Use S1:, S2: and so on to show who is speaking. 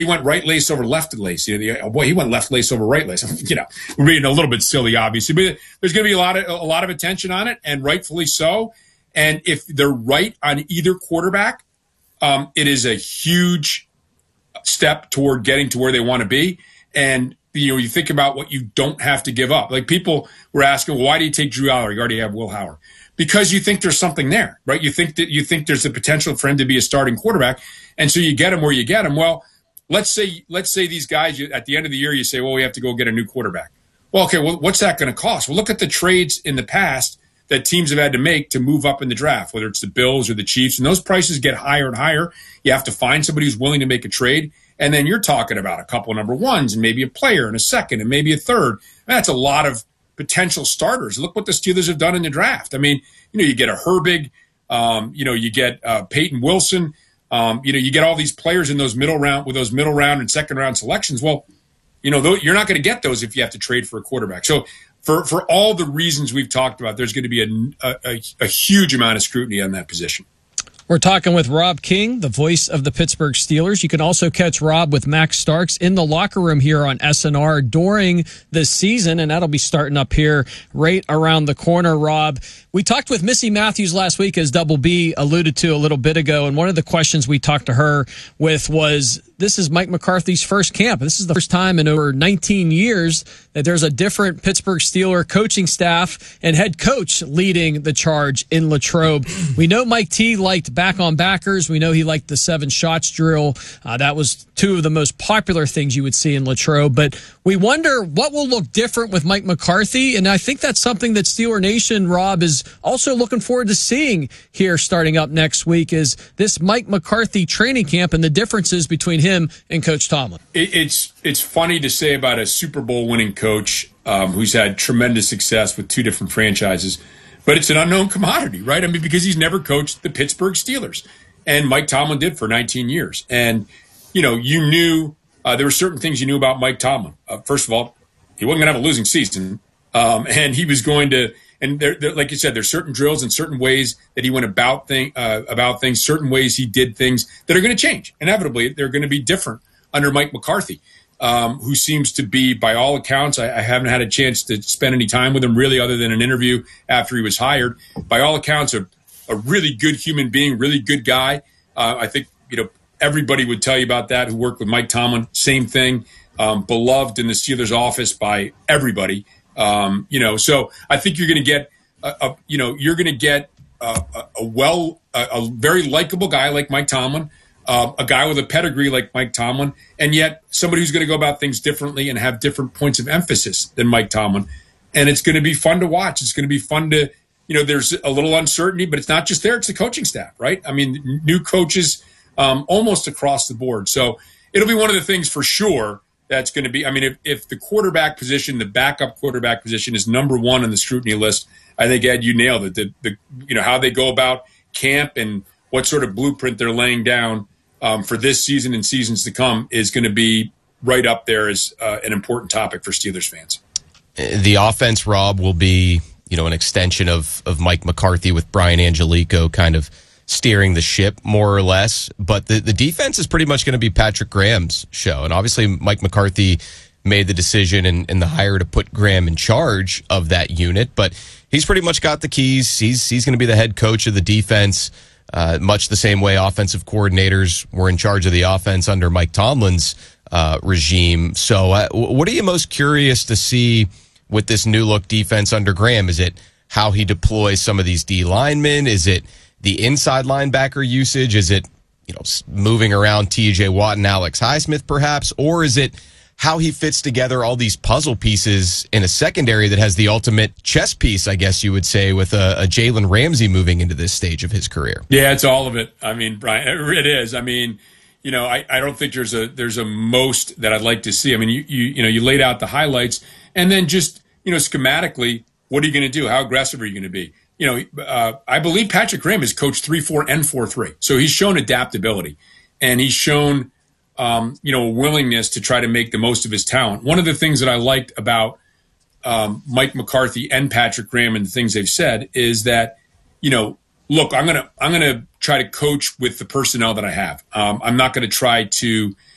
S1: he went right lace over left lace. He went left lace over right lace. We're being a little bit silly, obviously, but there's going to be a lot of attention on it, and rightfully so. And if they're right on either quarterback, it is a huge step toward getting to where they want to be. And you think about what you don't have to give up. Like, people were asking, well, why do you take Drew Aller? You already have Will Howard. Because you think there's something there, right? You think there's the potential for him to be a starting quarterback, and so you get him where you get him. Well, let's say these guys, at the end of the year, you say, well, we have to go get a new quarterback. Well, okay, well, what's that going to cost? Well, look at the trades in the past that teams have had to make to move up in the draft, whether it's the Bills or the Chiefs, and those prices get higher and higher. You have to find somebody who's willing to make a trade, and then you're talking about a couple of number ones and maybe a player and a second and maybe a third. That's a lot of potential starters. Look what the Steelers have done in the draft. I mean, you get a Herbig, you get Peyton Wilson, you get all these players in those middle round and second round selections. Well, you're not going to get those if you have to trade for a quarterback. So for all the reasons we've talked about, there's going to be a huge amount of scrutiny on that position.
S2: We're talking with Rob King, the voice of the Pittsburgh Steelers. You can also catch Rob with Max Starks in the locker room here on SNR during the season, and that'll be starting up here right around the corner, Rob. We talked with Missy Matthews last week, as Double B alluded to a little bit ago, and one of the questions we talked to her with was, this is Mike McCarthy's first camp. This is the first time in over 19 years that there's a different Pittsburgh Steeler coaching staff and head coach leading the charge in Latrobe. We know Mike T liked back on backers. We know he liked the 7 shots drill. That was 2 of the most popular things you would see in Latrobe. But we wonder what will look different with Mike McCarthy. And I think that's something that Steeler Nation, Rob, is also looking forward to seeing here starting up next week, is this Mike McCarthy training camp and the differences between him and Coach Tomlin.
S1: It's funny to say about a Super Bowl winning coach who's had tremendous success with 2 different franchises, but it's an unknown commodity, right? I mean, because he's never coached the Pittsburgh Steelers, and Mike Tomlin did for 19 years. And, you knew there were certain things you knew about Mike Tomlin. First of all, he wasn't going to have a losing season, and he was going to – and there, like you said, there's certain drills and certain ways that he went about things, certain ways he did things that are going to change. Inevitably, they're going to be different under Mike McCarthy, who seems to be, by all accounts, I haven't had a chance to spend any time with him really other than an interview after he was hired. By all accounts, a really good human being, really good guy. I think, everybody would tell you about that who worked with Mike Tomlin. Same thing, beloved in the Steelers office by everybody. So I think you're going to get, a very likable guy like Mike Tomlin, a guy with a pedigree like Mike Tomlin, and yet somebody who's going to go about things differently and have different points of emphasis than Mike Tomlin. And it's going to be fun to watch. It's going to be fun to, there's a little uncertainty, but it's not just there. It's the coaching staff, right? I mean, new coaches almost across the board. So it'll be one of the things for sure that's going to be, if the quarterback position, the backup quarterback position is number 1 on the scrutiny list, I think, Ed, you nailed it. The how they go about camp and what sort of blueprint they're laying down for this season and seasons to come is going to be right up there as an important topic for Steelers fans.
S3: The offense, Rob, will be, an extension of Mike McCarthy with Brian Angelico kind of steering the ship more or less, but the defense is pretty much going to be Patrick Graham's show. And obviously Mike McCarthy made the decision and the hire to put Graham in charge of that unit, but he's pretty much got the keys. He's going to be the head coach of the defense, much the same way offensive coordinators were in charge of the offense under Mike Tomlin's regime. So what are you most curious to see with this new look defense under Graham? Is it how he deploys some of these D linemen? Is it the inside linebacker usage? Is it, moving around TJ Watt and Alex Highsmith perhaps? Or is it how he fits together all these puzzle pieces in a secondary that has the ultimate chess piece, I guess you would say, with a Jalen Ramsey moving into this stage of his career?
S1: Yeah, it's all of it. Brian, it is. I don't think there's a most that I'd like to see. You laid out the highlights, and then just, schematically, what are you going to do? How aggressive are you going to be? I believe Patrick Graham has coached 3-4 and 4-3. So he's shown adaptability, and he's shown, a willingness to try to make the most of his talent. One of the things that I liked about Mike McCarthy and Patrick Graham and the things they've said is that, look, I'm gonna try to coach with the personnel that I have. I'm not going to try to